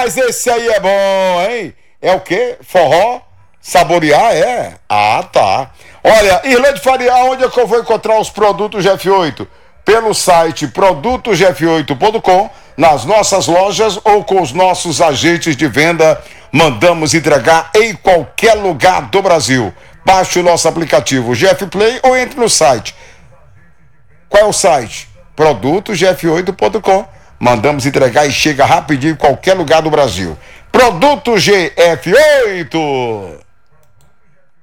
Rapaz, esse aí é bom, hein? É o quê? Forró? Saborear, é? Ah, tá. Olha, Irlande Faria, onde é que eu vou encontrar os produtos GF8? Pelo site produtosgf8.com, nas nossas lojas ou com os nossos agentes de venda. Mandamos entregar em qualquer lugar do Brasil. Baixe o nosso aplicativo GF Play ou entre no site. Qual é o site? produtosgf8.com. Mandamos entregar e chega rapidinho em qualquer lugar do Brasil. Produto GF8.